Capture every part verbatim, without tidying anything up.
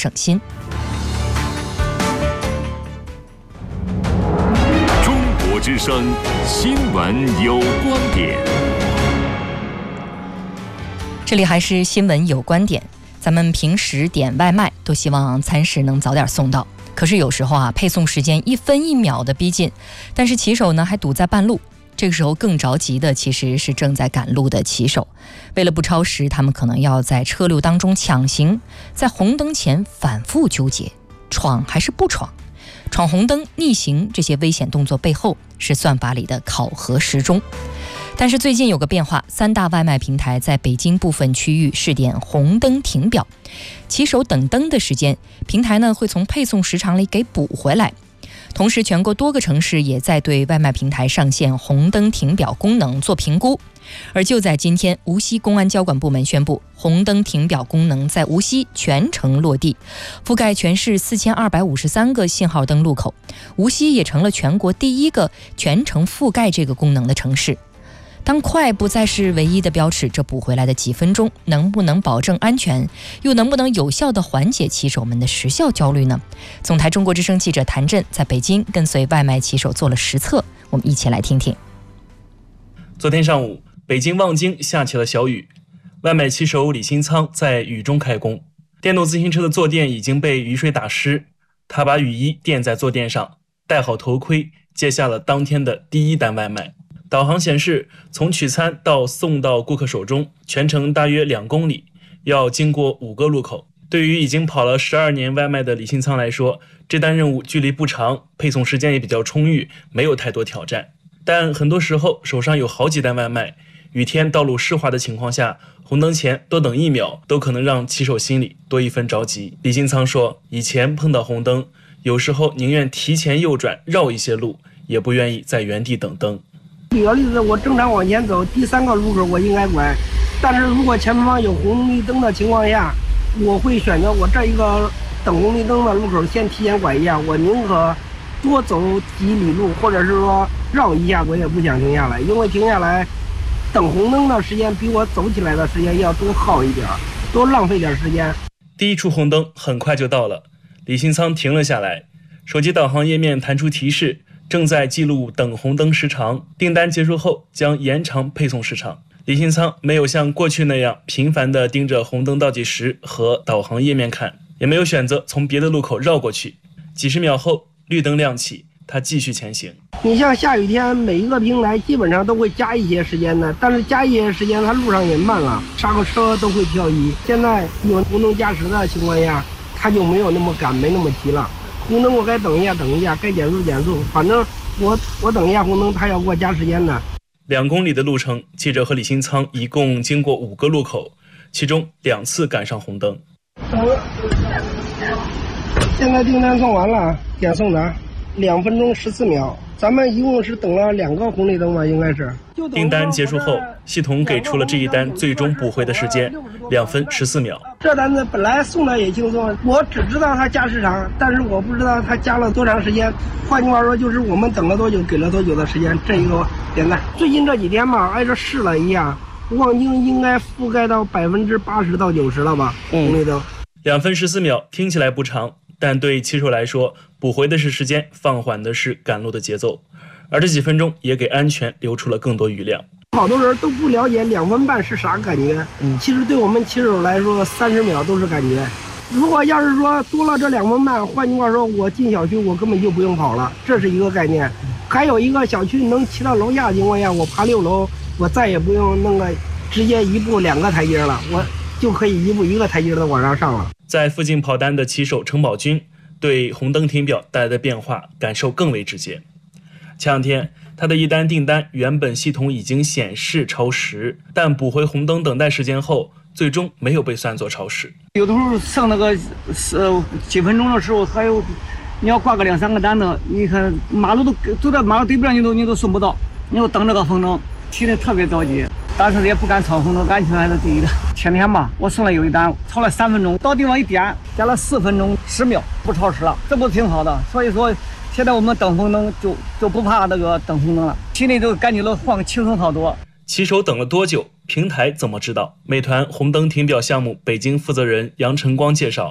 省心。 中国之声新闻有观点， 这里还是新闻有观点。咱们平时点外卖都希望餐食能早点送到，可是有时候啊，配送时间一分一秒的逼近，但是骑手呢还堵在半路。这个时候更着急的其实是正在赶路的骑手，为了不超时，他们可能要在车流当中抢行，在红灯前反复纠结，闯还是不闯？闯红灯、逆行这些危险动作背后是算法里的考核时钟。但是最近有个变化，三大外卖平台在北京部分区域试点红灯停表，骑手等灯的时间，平台呢会从配送时长里给补回来。同时，全国多个城市也在对外卖平台上线红灯停表功能做评估。而就在今天，无锡公安交管部门宣布，红灯停表功能在无锡全程落地，覆盖全市四千二百五十三个信号灯路口。无锡也成了全国第一个全程覆盖这个功能的城市。当快不再是唯一的标尺，这补回来的几分钟能不能保证安全，又能不能有效地缓解骑手们的时效焦虑呢？总台中国之声记者谭震在北京跟随外卖骑手做了实测，我们一起来听听。 昨天上午，北京望京下起了小雨，外卖骑手李新仓在雨中开工，电动自行车的坐垫已经被雨水打湿，他把雨衣垫在坐垫上，戴好头盔，接下了当天的第一单外卖。导航显示，从取餐到送到顾客手中，全程大约两公里，要经过五个路口。对于已经跑了十二年外卖的李新仓来说，这单任务距离不长，配送时间也比较充裕，没有太多挑战。但很多时候手上有好几单外卖，雨天道路湿滑的情况下，红灯前多等一秒都可能让骑手心里多一分着急。李新仓说，以前碰到红灯，有时候宁愿提前右转绕一些路，也不愿意在原地等灯。 举个例子，我正常往前走，第三个路口我应该拐，但是如果前方有红绿灯的情况下，我会选择我这一个等红绿灯的路口先提前拐一下，我宁可多走几里路，或者是说绕一下，我也不想停下来，因为停下来等红灯的时间比我走起来的时间要多耗一点，多浪费点时间。 第一处红灯很快就到了，李新仓停了下来，手机导航页面弹出提示，正在记录等红灯时长，订单结束后将延长配送时长。李新仓没有像过去那样频繁地盯着红灯倒计时和导航页面看，也没有选择从别的路口绕过去。几十秒后，绿灯亮起，他继续前行。 你像下雨天，每一个平台基本上都会加一些时间的，但是加一些时间，它路上也慢了，刹个车都会漂移。现在有无能驾驶的情况下，他就没有那么赶，没那么急了。红灯我该等一下，等一下，该减速减速，反正我我等一下红灯，他要给我加时间的。 两公里的路程，记者和李新仓一共经过五个路口，其中两次赶上红灯。 现在订单送完了，点送达，两分钟十四秒。咱们一共是等了两个红绿灯吧，应该是。 订单结束后，系统给出了这一单最终补回的时间，两分十四秒。 这单子本来送的也轻松，我只知道它加时长，但是我不知道它加了多长时间。换句话说，就是我们等了多久，给了多久的时间。这一个点赞。最近这几天吧，挨着试了一下，望京应该覆盖到百分之八十到九十了吧？红绿灯。 两分十四秒听起来不长，但对骑手来说，补回的是时间，放缓的是赶路的节奏，而这几分钟也给安全留出了更多余量。 好多人都不了解两分半是啥感觉，嗯，其实对我们骑手来说，三十秒都是感觉。如果要是说多了这两分半，换句话说，我进小区我根本就不用跑了，这是一个概念。还有一个小区能骑到楼下的情况下，我爬六楼，我再也不用弄个直接一步两个台阶了，我就可以一步一个台阶的往上上了。 在附近跑单的骑手程宝军对红灯停表带来的变化感受更为直接。前两天他的一单订单原本系统已经显示超时，但补回红灯等待时间后，最终没有被算作超时。 有的时候剩那个呃几分钟的时候，还有你要挂个两三个单的，你看马路都走在马路对边，你都你都送不到，你要等这个红灯，骑得特别着急。但是也不敢闯红灯，安全还是第一的。前天吧，我送了有一单，超了三分钟，到地方一点，加了四分钟十秒，不超时了，这不挺好的？所以说，现在我们等红灯就就不怕那个等红灯了，心里就感觉到放轻松好多。 骑手等了多久？平台怎么知道？美团红灯停表项目北京负责人杨晨光介绍，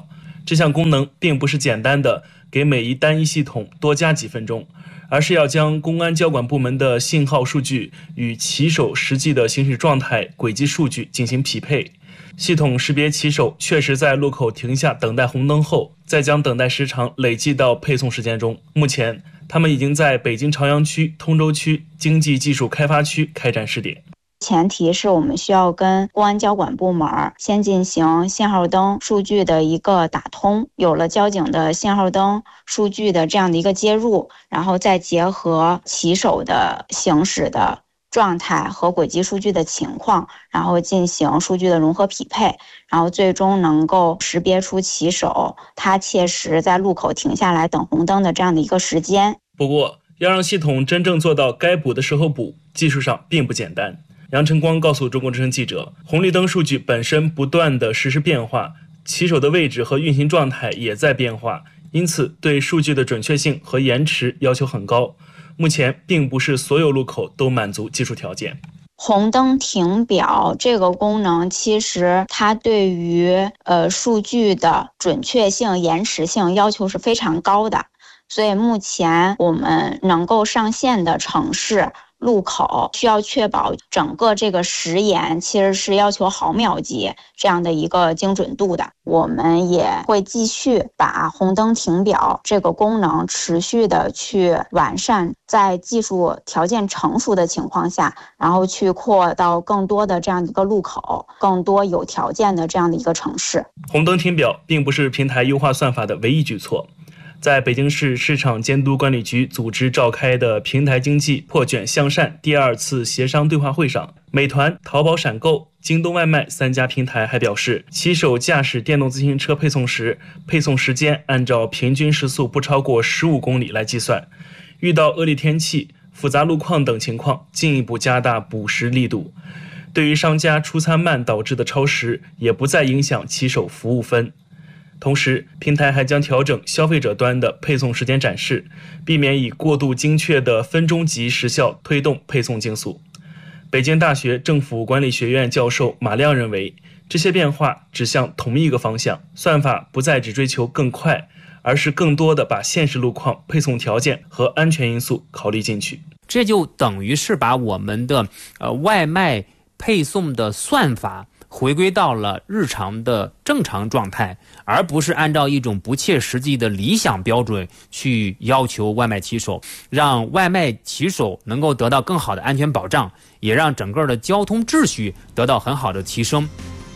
这项功能并不是简单的给每一单一系统多加几分钟，而是要将公安交管部门的信号数据与骑手实际的行驶状态、轨迹数据进行匹配。系统识别骑手确实在路口停下等待红灯后，再将等待时长累计到配送时间中。目前，他们已经在北京朝阳区、通州区经济技术开发区开展试点。 前提是我们需要跟公安交管部门先进行信号灯数据的一个打通，有了交警的信号灯数据的这样的一个接入，然后再结合骑手的行驶的状态和轨迹数据的情况，然后进行数据的融合匹配，然后最终能够识别出骑手他切实在路口停下来等红灯的这样的一个时间。 不过，要让系统真正做到该补的时候补，技术上并不简单。杨晨光告诉中国之声记者，红绿灯数据本身不断的实时变化，骑手的位置和运行状态也在变化，因此对数据的准确性和延迟要求很高。目前并不是所有路口都满足技术条件。 红灯停表这个功能，其实它对于呃数据的准确性、延迟性要求是非常高的，所以目前我们能够上线的城市路口需要确保整个这个时延其实是要求毫秒级这样的一个精准度的。我们也会继续把红灯停表这个功能持续的去完善，在技术条件成熟的情况下，然后去扩到更多的这样的一个路口，更多有条件的这样的一个城市。 红灯停表并不是平台优化算法的唯一举措。在北京市市场监督管理局组织召开的平台经济破卷向善第二次协商对话会上，美团、淘宝闪购、京东外卖三家平台还表示，骑手驾驶电动自行车配送时，配送时间按照平均时速不超过十五公里来计算，遇到恶劣天气、复杂路况等情况，进一步加大补时力度。对于商家出餐慢导致的超时，也不再影响骑手服务分。同时，平台还将调整消费者端的配送时间展示，避免以过度精确的分钟级时效推动配送竞速。北京大学政府管理学院教授马亮认为，这些变化指向同一个方向，算法不再只追求更快，而是更多的把现实路况、配送条件和安全因素考虑进去。 这就等于是把我们的呃外卖配送的算法回归到了日常的正常状态，而不是按照一种不切实际的理想标准去要求外卖骑手，让外卖骑手能够得到更好的安全保障，也让整个的交通秩序得到很好的提升。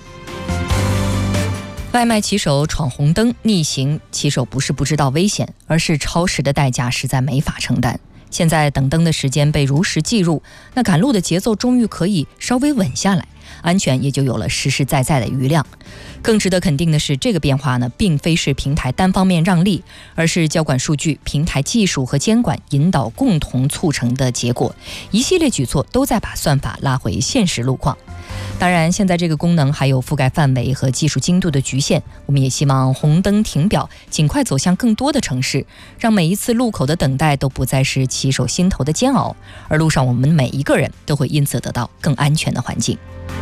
外卖骑手闯红灯逆行，骑手不是不知道危险，而是超时的代价实在没法承担。现在等灯的时间被如实计入，那赶路的节奏终于可以稍微稳下来，安全也就有了实实在在的余量。更值得肯定的是，这个变化呢，并非是平台单方面让利，而是交管数据、平台技术和监管引导共同促成的结果。一系列举措都在把算法拉回现实路况。当然，现在这个功能还有覆盖范围和技术精度的局限，我们也希望红灯停表尽快走向更多的城市，让每一次路口的等待都不再是骑手心头的煎熬，而路上我们每一个人都会因此得到更安全的环境。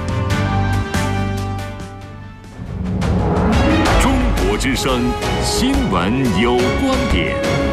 中国之声新闻有观点，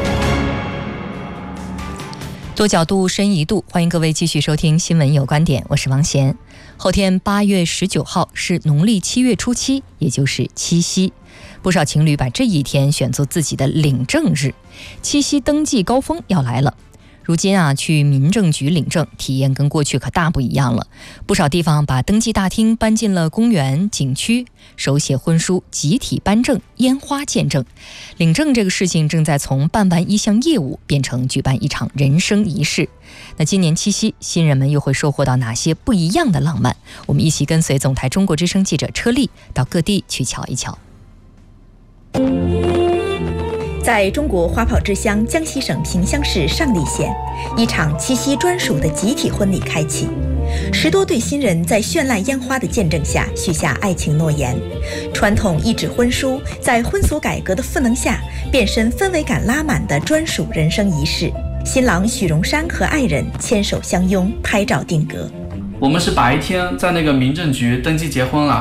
多角度深一度，欢迎各位继续收听新闻有观点，我是王贤。后天八月十九号是农历七月初七，也就是七夕。不少情侣把这一天选作自己的领证日，七夕登记高峰要来了。如今啊，去民政局领证体验跟过去可大不一样了。不少地方把登记大厅搬进了公园、景区，手写婚书、集体颁证、烟花见证。领证这个事情正在从办完一项业务变成举办一场人生仪式。那今年七夕，新人们又会收获到哪些不一样的浪漫？我们一起跟随总台中国之声记者车丽到各地去瞧一瞧。 在中国花炮之乡江西省萍乡市上栗县，一场七夕专属的集体婚礼开启。十多对新人在绚烂烟花的见证下许下爱情诺言。传统一纸婚书在婚俗改革的赋能下，变身氛围感拉满的专属人生仪式。新郎许荣山和爱人牵手相拥，拍照定格。 我们是白天在那个民政局登记结婚了。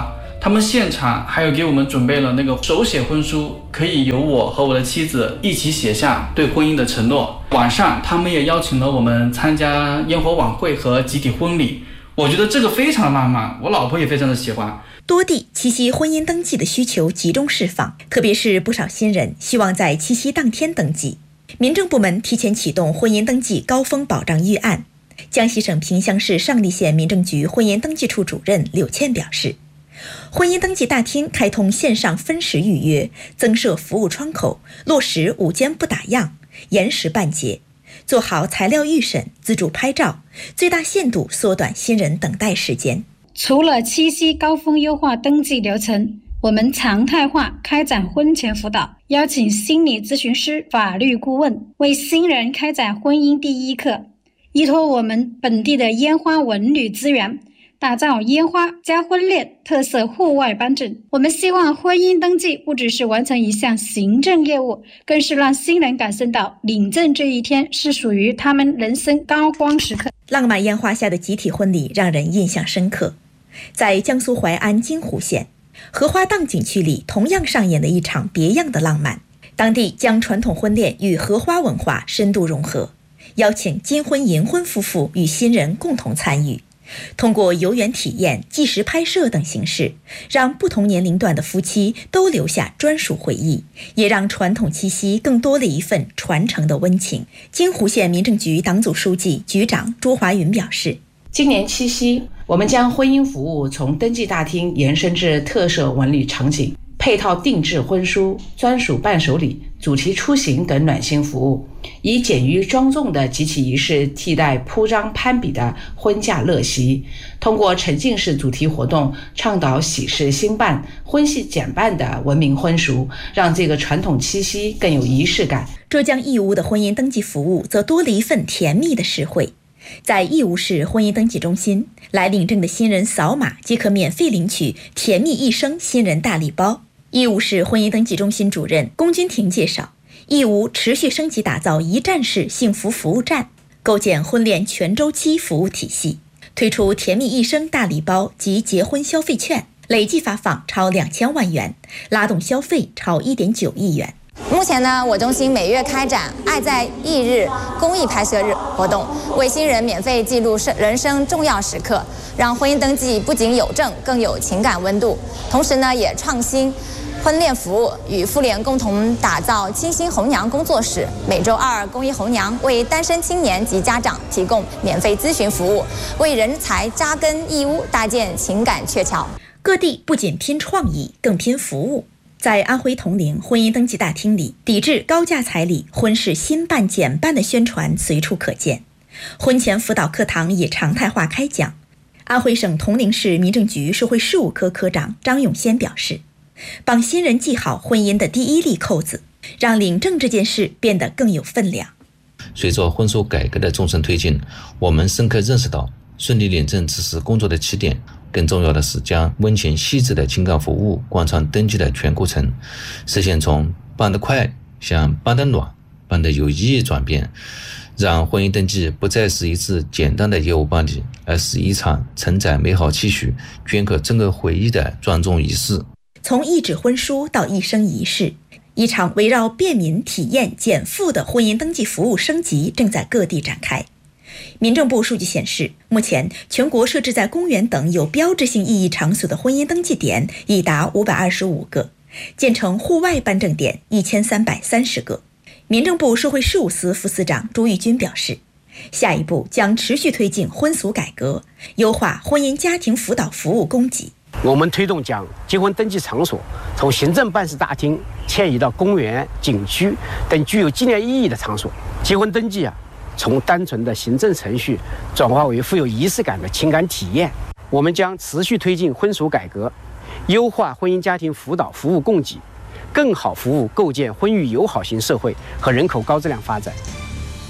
他们现场还有给我们准备了那个手写婚书，可以由我和我的妻子一起写下对婚姻的承诺。晚上他们也邀请了我们参加烟火晚会和集体婚礼，我觉得这个非常浪漫，我老婆也非常的喜欢。 多地七夕婚姻登记的需求集中释放，特别是不少新人希望在七夕当天登记。民政部门提前启动婚姻登记高峰保障预案。江西省萍乡市上栗县民政局婚姻登记处主任柳倩表示，婚姻登记大厅开通线上分时预约，增设服务窗口，落实午间不打烊，延时办结，做好材料预审、自助拍照，最大限度缩短新人等待时间。 除了七夕高峰优化登记流程，我们常态化开展婚前辅导，邀请心理咨询师、法律顾问为新人开展婚姻第一课，依托我们本地的烟花文旅资源，打造烟花加婚恋特色户外颁证。我们希望婚姻登记不只是完成一项行政业务，更是让新人感受到领证这一天是属于他们人生高光时刻。 浪漫烟花下的集体婚礼让人印象深刻。在江苏淮安金湖县荷花荡景区里，同样上演了一场别样的浪漫。当地将传统婚恋与荷花文化深度融合，邀请金婚银婚夫妇与新人共同参与，通过游园体验、纪实拍摄等形式，让不同年龄段的夫妻都留下专属回忆，也让传统七夕更多了一份传承的温情。金湖县民政局党组书记、局长朱华云表示， 今年七夕，我们将婚姻服务从登记大厅延伸至特色文旅场景，配套定制婚书、专属伴手礼、主题出行等暖心服务，以简约庄重的集体仪式替代铺张攀比的婚嫁乐席，通过沉浸式主题活动，倡导喜事兴办、婚戏减半的文明婚俗，让这个传统七夕更有仪式感。 浙江义乌的婚姻登记服务则多了一份甜蜜的实惠。在义乌市婚姻登记中心，来领证的新人扫码即可免费领取甜蜜一生新人大礼包。义乌市婚姻登记中心主任龚君婷介绍，义乌持续升级打造一站式幸福服务站，构建婚恋全周期服务体系，推出甜蜜一生大礼包及结婚消费券，累计发放超两千万元，拉动消费超一点九亿元。 目前呢，我中心每月开展爱在忆日公益拍摄日活动，为新人免费记录人生重要时刻，让婚姻登记不仅有证，更有情感温度。同时呢，也创新婚恋服务，与妇联共同打造清新红娘工作室，每周二公益红娘为单身青年及家长提供免费咨询服务，为人才扎根义乌搭建情感鹊桥。 各地不仅拼创意，更拼服务。在安徽铜陵婚姻登记大厅里，抵制高价彩礼、婚事新办减办的宣传随处可见。婚前辅导课堂也常态化开讲。安徽省铜陵市民政局社会事务科科长张永先表示，帮新人系好婚姻的第一粒扣子，让领证这件事变得更有分量。 随着婚俗改革的纵深推进，我们深刻认识到，顺利领证只是工作的起点，更重要的是将温情细致的情感服务贯穿登记的全过程，实现从办得快向办得暖、办得有意义转变，让婚姻登记不再是一次简单的业务办理，而是一场承载美好期许、镌刻珍贵回忆的庄重仪式。 从一纸婚书到一生一世，一场围绕便民、体验、减负的婚姻登记服务升级正在各地展开。民政部数据显示，目前全国设置在公园等有标志性意义场所的婚姻登记点已达五百二十五个，建成户外办证点一千三百三十个。民政部社会事务司副司长朱玉军表示，下一步将持续推进婚俗改革，优化婚姻家庭辅导服务供给。 我们推动将结婚登记场所从行政办事大厅迁移到公园、景区等具有纪念意义的场所。结婚登记啊，从单纯的行政程序转化为富有仪式感的情感体验。我们将持续推进婚俗改革，优化婚姻家庭辅导服务供给，更好服务构建婚育友好型社会和人口高质量发展。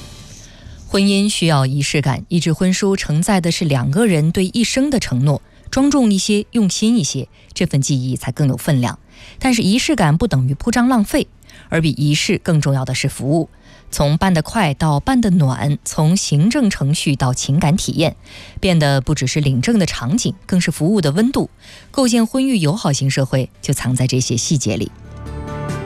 婚姻需要仪式感，一纸婚书承载的是两个人对一生的承诺。 庄重一些，用心一些，这份记忆才更有分量。但是仪式感不等于铺张浪费，而比仪式更重要的是服务。从办得快到办得暖，从行政程序到情感体验，变得不只是领证的场景，更是服务的温度。构建婚育友好型社会，就藏在这些细节里。